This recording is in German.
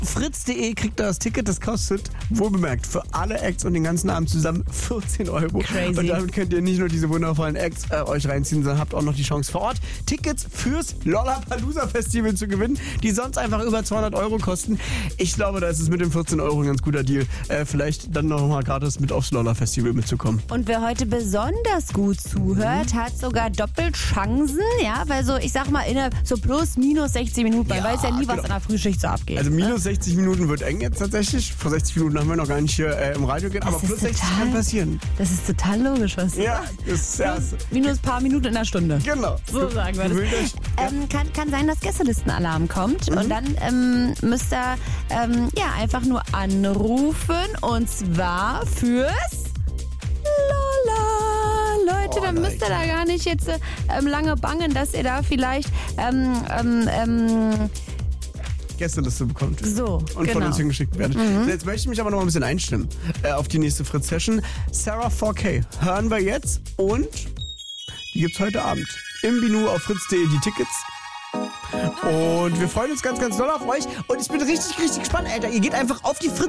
fritz.de kriegt ihr das Ticket, das kostet, wohlbemerkt, für alle Acts und den ganzen Abend zusammen 14 Euro. Crazy. Und damit könnt ihr nicht nur diese wundervollen Acts euch reinziehen, sondern habt auch noch die Chance vor Ort, Tickets fürs Lollapalooza Festival zu gewinnen, die sonst einfach über 200 Euro kosten. Ich glaube, da ist es mit den 14 Euro ein ganz guter Deal, vielleicht dann noch mal gratis mit aufs Lolla Festival mitzukommen. Und wer heute besonders gut zuhört, hat sogar doppelt Chancen, ja, weil so, ich sag mal, so plus minus 60 Minuten, man weiß ja nie, was an der Frühschicht so abgeht. Also minus 60 Minuten wird eng jetzt tatsächlich. Vor 60 Minuten haben wir noch gar nicht hier im Radio gehen, aber plus 60 kann passieren. Das ist total logisch, was du Ja, das ist erst. minus ein paar Minuten in der Stunde. Genau. So sagen wir das. Kann sein, dass Gästelistenalarm kommt und dann müsst ihr einfach nur anrufen und zwar fürs Lolla. Leute, dann müsst ihr da gar nicht jetzt lange bangen, dass ihr da vielleicht Gästeliste bekommt. So, und von uns hingeschickt werdet. Jetzt möchte ich mich aber noch ein bisschen einstimmen auf die nächste Fritz-Session. Sarah 4K hören wir jetzt und die gibt's heute Abend. Im Binu auf fritz.de die Tickets. Und wir freuen uns ganz, ganz doll auf euch. Und ich bin richtig, richtig gespannt, Alter. Ihr geht einfach auf die Fritz